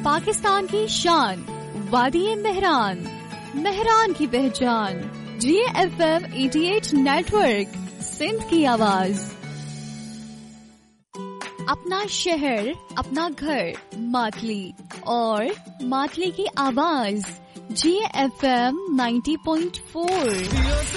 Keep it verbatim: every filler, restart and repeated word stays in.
पाकिस्तान की शान, वादी मेहरान, मेहरान की पहचान, जी एफ एम अठासी नेटवर्क, सिंध की आवाज। अपना शहर, अपना घर, मातली और मातली की आवाज, जी एफ एम नब्बे पॉइंट चार।